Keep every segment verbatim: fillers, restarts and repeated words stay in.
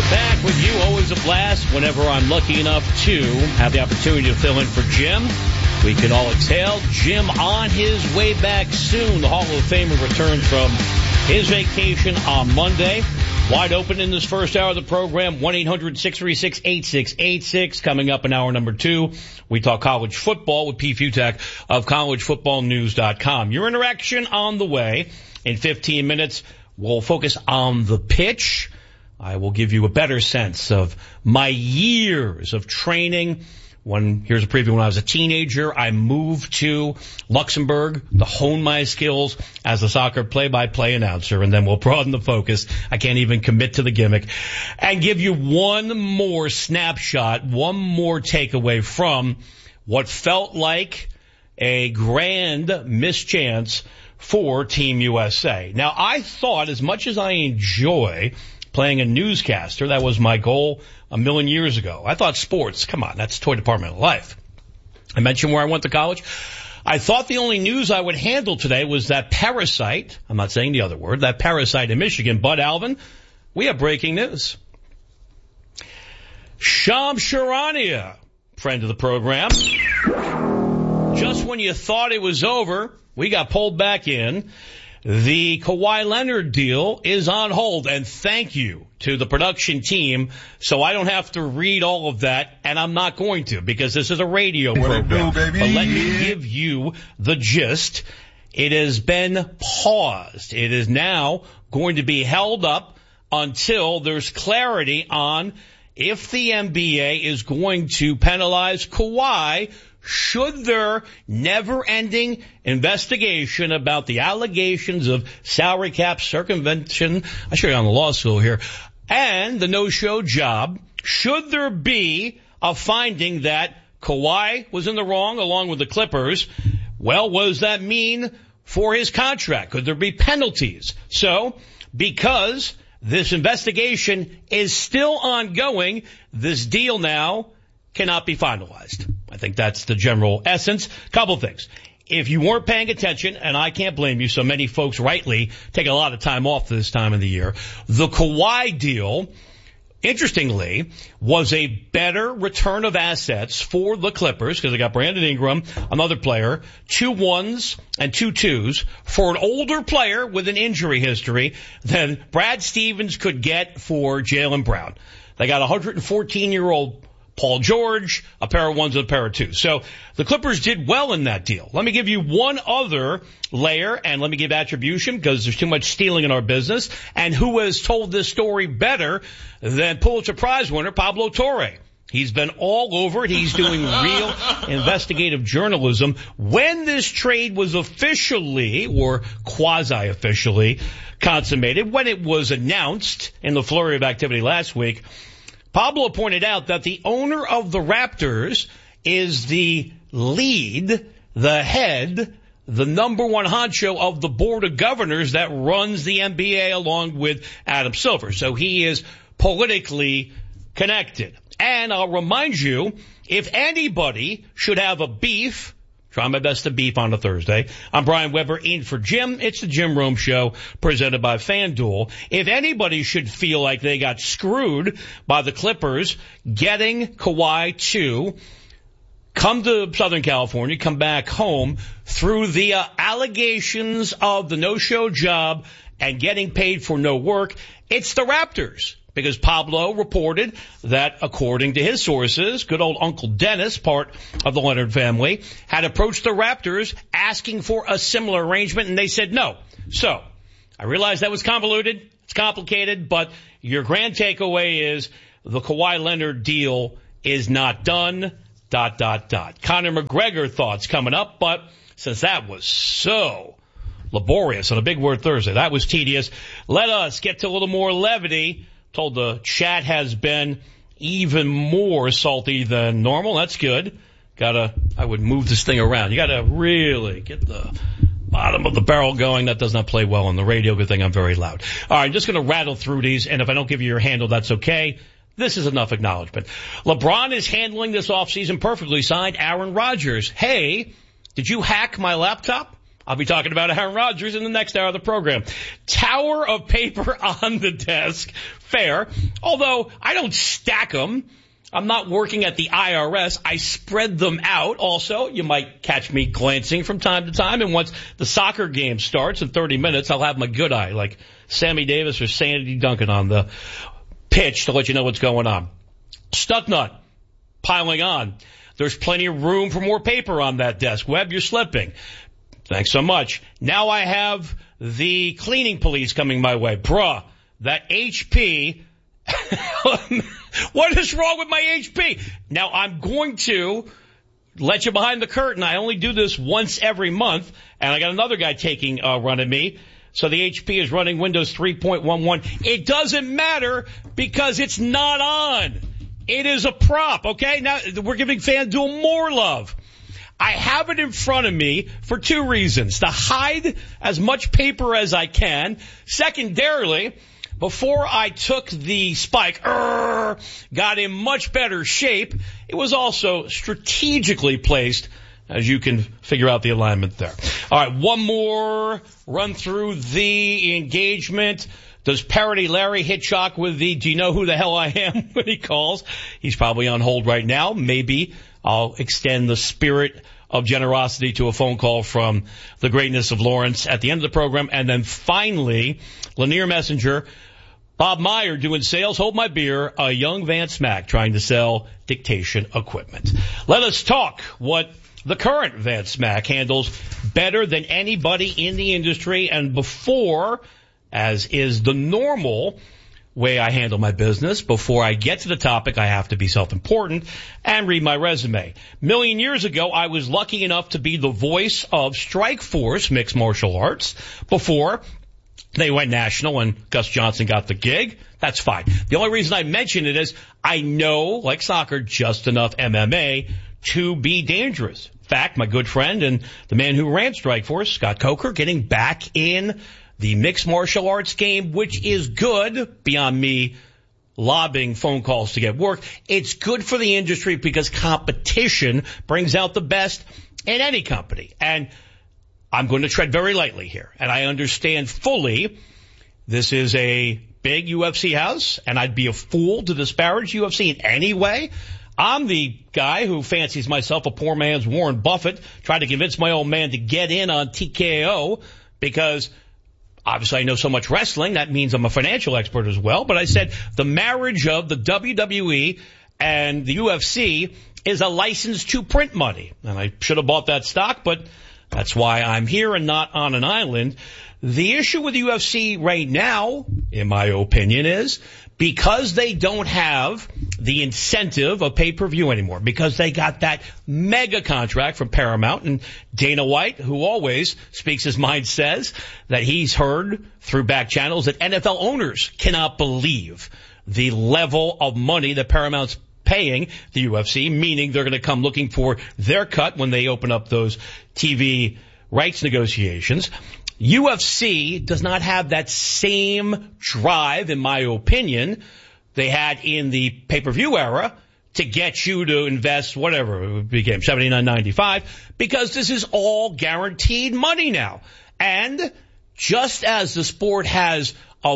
Back with you, always a blast whenever I'm lucky enough to have the opportunity to fill in for Jim. We can all exhale. Jim on his way back soon. The Hall of Famer returns from his vacation on Monday. Wide open in this first hour of the program, one eight hundred six three six eight six eight six. Coming up in hour number two, we talk college football with Pete Futak of college football news dot com. Your interaction on the way. In fifteen minutes, we'll focus on the pitch. I will give you a better sense of my years of training. When, here's a preview. When I was a teenager, I moved to Luxembourg to hone my skills as a soccer play-by-play announcer, and then we'll broaden the focus. I can't even commit to the gimmick. And give you one more snapshot, one more takeaway from what felt like a grand mischance for Team U S A. Now, I thought, as much as I enjoy playing a newscaster, that was my goal a million years ago. I thought sports, come on, that's toy department of life. I mentioned where I went to college. I thought the only news I would handle today was that parasite, I'm not saying the other word, that parasite in Michigan. But, Alvin, we have breaking news. Shams Charania, friend of the program, just when you thought it was over, we got pulled back in. The Kawhi Leonard deal is on hold, and thank you to the production team, so I don't have to read all of that, and I'm not going to, because this is a radio what program. Do, baby? But let me give you the gist. It has been paused. It is now going to be held up until there's clarity on if the N B A is going to penalize Kawhi should their never-ending investigation about the allegations of salary cap circumvention, I should be on the law school here, and the no-show job, should there be a finding that Kawhi was in the wrong along with the Clippers, well, what does that mean for his contract? Could there be penalties? So, because this investigation is still ongoing, this deal now cannot be finalized. I think that's the general essence. Couple things. If you weren't paying attention, and I can't blame you, so many folks rightly take a lot of time off this time of the year, the Kawhi deal, interestingly, was a better return of assets for the Clippers, because they got Brandon Ingram, another player, two ones and two twos, for an older player with an injury history than Brad Stevens could get for Jaylen Brown. They got a one hundred fourteen-year-old Paul George, a pair of ones and a pair of twos. So the Clippers did well in that deal. Let me give you one other layer, and let me give attribution, because there's too much stealing in our business. And who has told this story better than Pulitzer Prize winner Pablo Torre? He's been all over it. He's doing real investigative journalism. When this trade was officially, or quasi-officially, consummated, when it was announced in the flurry of activity last week, Pablo pointed out that the owner of the Raptors is the lead, the head, the number one honcho of the board of governors that runs the N B A along with Adam Silver. So he is politically connected. And I'll remind you, if anybody should have a beef, try my best to beef on a Thursday. I'm Brian Weber, in for Jim. It's the Jim Rome Show, presented by FanDuel. If anybody should feel like they got screwed by the Clippers getting Kawhi to come to Southern California, come back home through the uh, allegations of the no-show job and getting paid for no work, it's the Raptors. Because Pablo reported that, according to his sources, good old Uncle Dennis, part of the Leonard family, had approached the Raptors asking for a similar arrangement, and they said no. So, I realize that was convoluted, it's complicated, but your grand takeaway is the Kawhi Leonard deal is not done, dot, dot, dot. Conor McGregor thoughts coming up, but since that was so laborious on a Big Word Thursday, that was tedious, let us get to a little more levity. Told the chat has been even more salty than normal. That's good. Gotta, I would move this thing around. You gotta really get the bottom of the barrel going. That does not play well on the radio. Good thing I'm very loud. All right, I'm just gonna rattle through these, and if I don't give you your handle, that's okay. This is enough acknowledgement. LeBron is handling this offseason perfectly. Signed, Aaron Rodgers. Hey, did you hack my laptop? I'll be talking about Aaron Rodgers in the next hour of the program. Tower of paper on the desk. Fair. Although I don't stack them. I'm not working at the I R S. I spread them out. Also, you might catch me glancing from time to time. And once the soccer game starts in thirty minutes, I'll have my good eye, like Sammy Davis or Sandy Duncan on the pitch to let you know what's going on. Stuck nut. Piling on. There's plenty of room for more paper on that desk. Webb, you're slipping. Thanks so much. Now I have the cleaning police coming my way. Bruh, that H P. What is wrong with my H P? Now I'm going to let you behind the curtain. I only do this once every month, and I got another guy taking a run at me. So the H P is running Windows three point eleven. It doesn't matter because it's not on. It is a prop, okay? Now, we're giving FanDuel more love. I have it in front of me for two reasons. To hide as much paper as I can. Secondarily, before I took the spike, er, got in much better shape, it was also strategically placed, as you can figure out the alignment there. All right, one more run through the engagement. Does Parody Larry hit Shock with the, do you know who the hell I am when he calls? He's probably on hold right now. Maybe I'll extend the spirit of generosity to a phone call from the greatness of Lawrence at the end of the program. And then finally, Lanier Messenger, Bob Meyer doing sales, hold my beer, a young Van Smack trying to sell dictation equipment. Let us talk what the current Van Smack handles better than anybody in the industry. And before, as is the normal way I handle my business, before I get to the topic, I have to be self-important and read my resume. A million years ago, I was lucky enough to be the voice of Strikeforce Mixed Martial Arts before they went national and Gus Johnson got the gig. That's fine. The only reason I mention it is I know, like soccer, just enough M M A to be dangerous. In fact, my good friend and the man who ran Strikeforce, Scott Coker, getting back in the mixed martial arts game, which is good beyond me lobbing phone calls to get work. It's good for the industry because competition brings out the best in any company. And I'm going to tread very lightly here. And I understand fully this is a big U F C house, and I'd be a fool to disparage U F C in any way. I'm the guy who fancies myself a poor man's Warren Buffett, trying to convince my old man to get in on T K O because obviously I know so much wrestling. That means I'm a financial expert as well. But I said the marriage of the W W E and the U F C is a license to print money. And I should have bought that stock, but that's why I'm here and not on an island. The issue with the U F C right now, in my opinion, is because they don't have the incentive of pay-per-view anymore, because they got that mega contract from Paramount, and Dana White, who always speaks his mind, says that he's heard through back channels that N F L owners cannot believe the level of money that Paramount's paying the U F C, meaning they're going to come looking for their cut when they open up those T V rights negotiations. U F C does not have that same drive, in my opinion, they had in the pay-per-view era to get you to invest whatever it became, seventy-nine ninety-five, because this is all guaranteed money now. And just as the sport has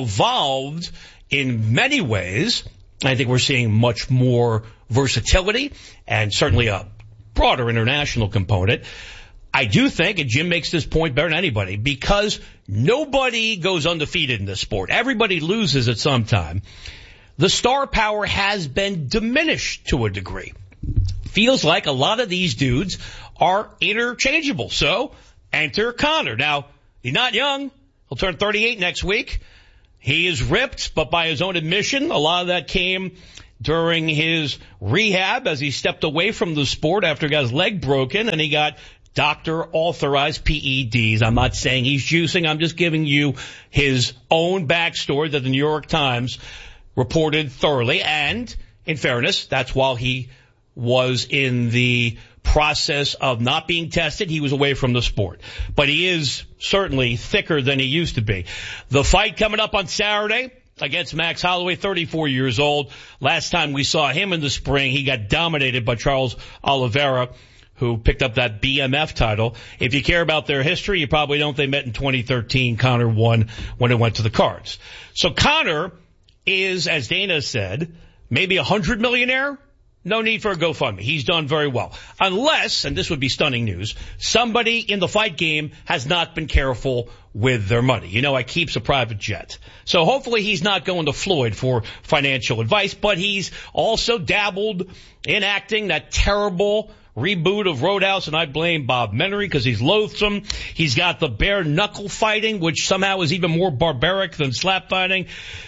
evolved in many ways, I think we're seeing much more versatility and certainly a broader international component. I do think, and Jim makes this point better than anybody, because nobody goes undefeated in this sport. Everybody loses at some time. The star power has been diminished to a degree. Feels like a lot of these dudes are interchangeable. So, enter Conor. Now, he's not young. He'll turn thirty-eight next week. He is ripped, but by his own admission, a lot of that came during his rehab as he stepped away from the sport after he got his leg broken and he got doctor-authorized P E Ds. I'm not saying he's juicing. I'm just giving you his own backstory that the New York Times reported thoroughly. And, in fairness, that's while he was in the process of not being tested. He was away from the sport. But he is certainly thicker than he used to be. The fight coming up on Saturday against Max Holloway, thirty-four years old. Last time we saw him in the spring, he got dominated by Charles Oliveira, who picked up that B M F title. If you care about their history, you probably don't. They met in twenty thirteen. Conor won when it went to the cards. So Conor is, as Dana said, maybe a hundred millionaire. No need for a GoFundMe. He's done very well. Unless, and this would be stunning news, somebody in the fight game has not been careful with their money. You know, I keeps a private jet. So hopefully he's not going to Floyd for financial advice, but he's also dabbled in acting, that terrible reboot of Roadhouse, and I blame Bob Menery because he's loathsome. He's got the bare knuckle fighting, which somehow is even more barbaric than slap fighting.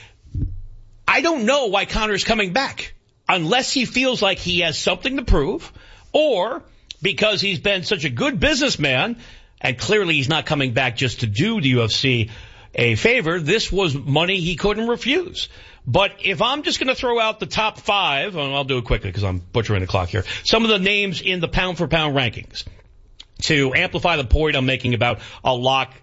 I don't know why Conor's coming back. Unless he feels like he has something to prove, or because he's been such a good businessman, and clearly he's not coming back just to do the U F C a favor. This was money he couldn't refuse. But if I'm just going to throw out the top five, and I'll do it quickly because I'm butchering the clock here, some of the names in the pound-for-pound rankings to amplify the point I'm making about a lack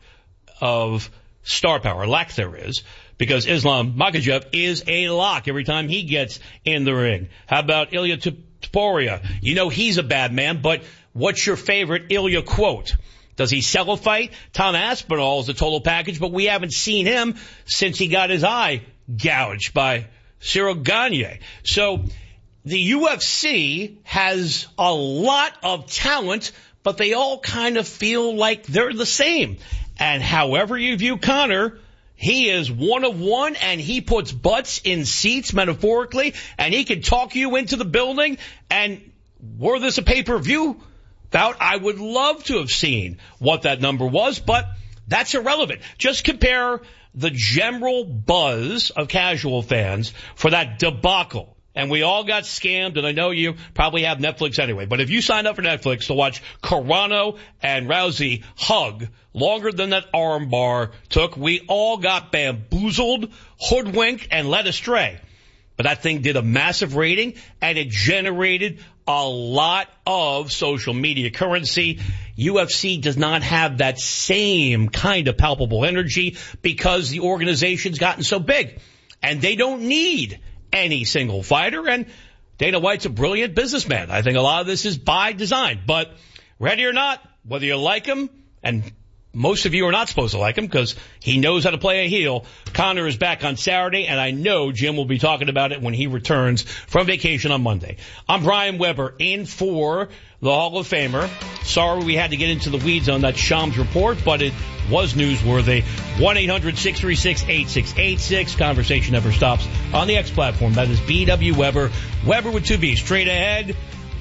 of star power, lack there is, because Islam Makhachev is a lock every time he gets in the ring. How about Ilya Topuria? You know he's a bad man, but what's your favorite Ilya quote? Does he sell a fight? Tom Aspinall is a total package, but we haven't seen him since he got his eye gouged by Cyril Gane. So the U F C has a lot of talent, but they all kind of feel like they're the same. And however you view Conor, he is one of one, and he puts butts in seats, metaphorically, and he can talk you into the building. And were this a pay-per-view bout, I would love to have seen what that number was, but that's irrelevant. Just compare the general buzz of casual fans for that debacle. And we all got scammed, and I know you probably have Netflix anyway. But if you signed up for Netflix to watch Carano and Rousey hug longer than that armbar took, we all got bamboozled, hoodwinked, and led astray. But that thing did a massive rating, and it generated a lot of social media currency. U F C does not have that same kind of palpable energy because the organization's gotten so big, and they don't need any single fighter, and Dana White's a brilliant businessman. I think a lot of this is by design, but ready or not, whether you like him, and most of you are not supposed to like him because he knows how to play a heel, Conor is back on Saturday, and I know Jim will be talking about it when he returns from vacation on Monday. I'm Brian Weber, in for the Hall of Famer. Sorry we had to get into the weeds on that Shams report, but it was newsworthy. one eight hundred six three six eight six eight six. Conversation never stops on the X platform. That is B W Weber. Weber with two B's. Straight ahead,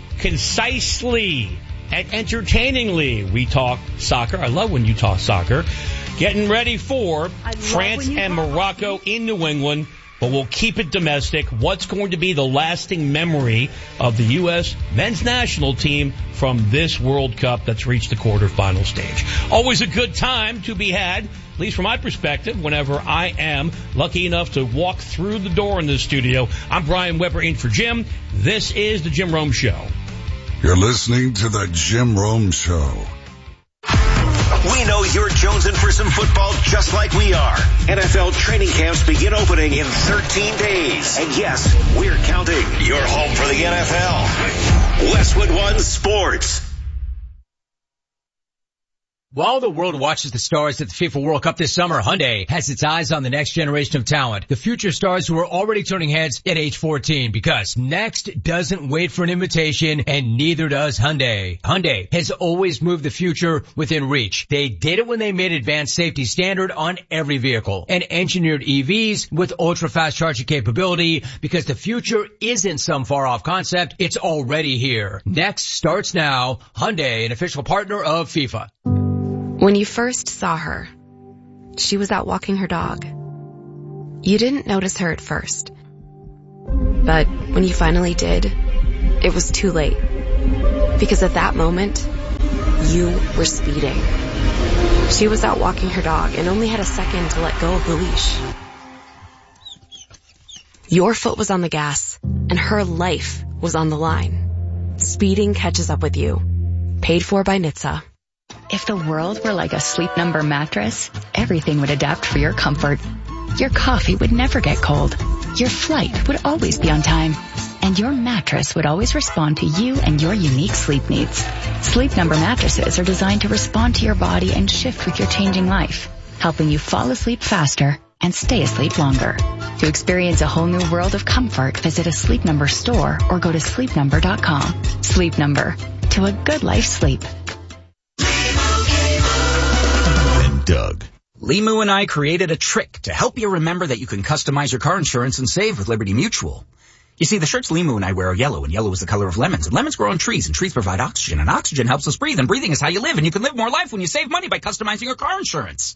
concisely and entertainingly, we talk soccer. I love when you talk soccer. Getting ready for France and Morocco hockey in New England, but we'll keep it domestic. What's going to be the lasting memory of the U S men's national team from this World Cup that's reached the quarterfinal stage? Always a good time to be had, at least from my perspective, whenever I am lucky enough to walk through the door in this studio. I'm Brian Weber, in for Jim. This is the Jim Rome Show. You're listening to the Jim Rome Show. We know you're jonesing for some football just like we are. N F L training camps begin opening in thirteen days. And yes, we're counting. You're home for the N F L. Westwood One Sports. While the world watches the stars at the FIFA World Cup this summer, Hyundai has its eyes on the next generation of talent, the future stars who are already turning heads at age fourteen, because next doesn't wait for an invitation, and neither does Hyundai. Hyundai has always moved the future within reach. They did it when they made advanced safety standard on every vehicle and engineered E Vs with ultra-fast charging capability, because the future isn't some far-off concept, it's already here. Next starts now. Hyundai, an official partner of FIFA. When you first saw her, she was out walking her dog. You didn't notice her at first. But when you finally did, it was too late. Because at that moment, you were speeding. She was out walking her dog and only had a second to let go of the leash. Your foot was on the gas, and her life was on the line. Speeding catches up with you. Paid for by N H T S A. If the world were like a Sleep Number mattress, everything would adapt for your comfort. Your coffee would never get cold. Your flight would always be on time. And and your mattress would always respond to you and your unique sleep needs. Sleep Number mattresses are designed to respond to your body and shift with your changing life, helping you fall asleep faster and stay asleep longer. To experience a whole new world of comfort, visit a Sleep Number store or go to sleep number dot com. Sleep Number, to a good life sleep. And Doug. Limu and I created a trick to help you remember that you can customize your car insurance and save with Liberty Mutual. You see, the shirts Limu and I wear are yellow, and yellow is the color of lemons, and lemons grow on trees, and trees provide oxygen, and oxygen helps us breathe, and breathing is how you live, and you can live more life when you save money by customizing your car insurance.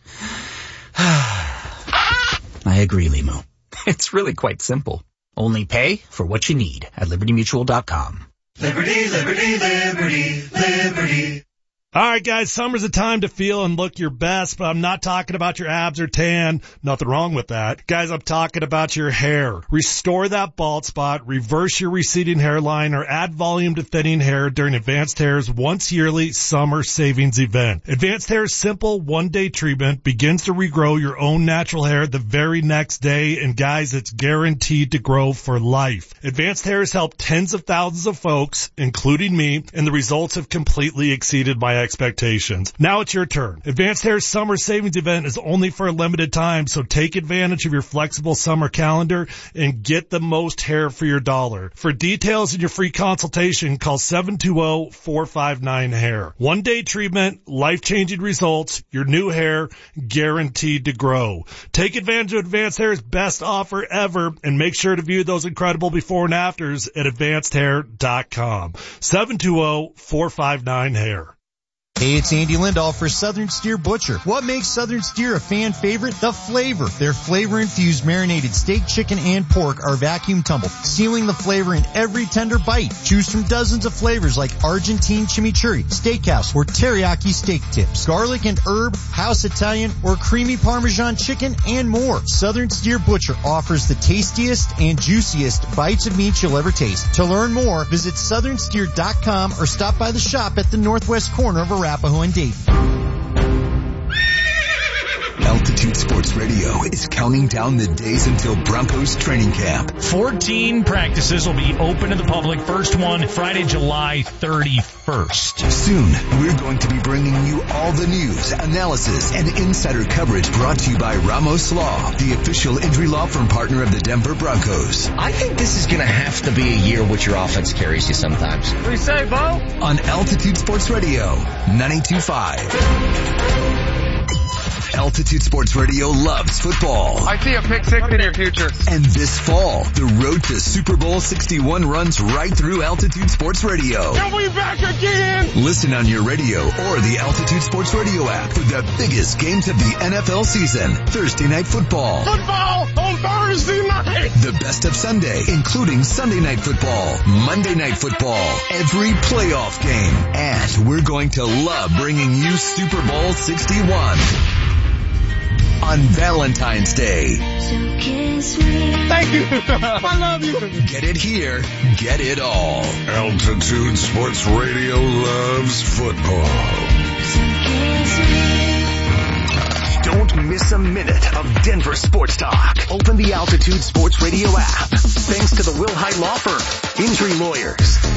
I agree, Limu. It's really quite simple. Only pay for what you need at liberty mutual dot com. Liberty, liberty, liberty, liberty. All right, guys, summer's a time to feel and look your best, but I'm not talking about your abs or tan. Nothing wrong with that. Guys, I'm talking about your hair. Restore that bald spot, reverse your receding hairline, or add volume to thinning hair during Advanced Hair's once yearly summer savings event. Advanced Hair's simple one-day treatment begins to regrow your own natural hair the very next day, and guys, it's guaranteed to grow for life. Advanced Hair has helped tens of thousands of folks, including me, and the results have completely exceeded my expectations. Now it's your turn. Advanced Hair's summer savings event is only for a limited time, so take advantage of your flexible summer calendar and get the most hair for your dollar. For details and your free consultation, call seven two zero, four five nine, hair. One day treatment, life-changing results, your new hair guaranteed to grow. Take advantage of Advanced Hair's best offer ever and make sure to view those incredible before and afters at advanced hair dot com. seven two zero, four five nine, hair. Hey, it's Andy Lindahl for Southern Steer Butcher. What makes Southern Steer a fan favorite? The flavor. Their flavor-infused marinated steak, chicken, and pork are vacuum tumbled, sealing the flavor in every tender bite. Choose from dozens of flavors like Argentine chimichurri, steakhouse, or teriyaki steak tips, garlic and herb, house Italian, or creamy Parmesan chicken, and more. Southern Steer Butcher offers the tastiest and juiciest bites of meat you'll ever taste. To learn more, visit southern steer dot com or stop by the shop at the northwest corner of Arapahoe and Dayton. Altitude Sports Radio is counting down the days until Broncos training camp. fourteen practices will be open to the public. First one Friday, July thirty-first. Soon, we're going to be bringing you all the news, analysis, and insider coverage brought to you by Ramos Law, the official injury law firm partner of the Denver Broncos. I think this is going to have to be a year which your offense carries you sometimes. What do you say, Bo? On Altitude Sports Radio, ninety-two point five. Altitude Sports Radio loves football. I see a pick six in your future. And this fall, the road to Super Bowl sixty-one runs right through Altitude Sports Radio. Don't be back again! Listen on your radio or the Altitude Sports Radio app for the biggest games of the N F L season. Thursday Night Football. Football on Thursday night! The best of Sunday, including Sunday Night Football, Monday Night Football, every playoff game. And we're going to love bringing you Super Bowl sixty-one. On Valentine's Day. So kiss me. Thank you. I love you. Get it here. Get it all. Altitude Sports Radio loves football. So kiss me. Don't miss a minute of Denver sports talk. Open the Altitude Sports Radio app. Thanks to the Will Hite Law Firm. Injury Lawyers.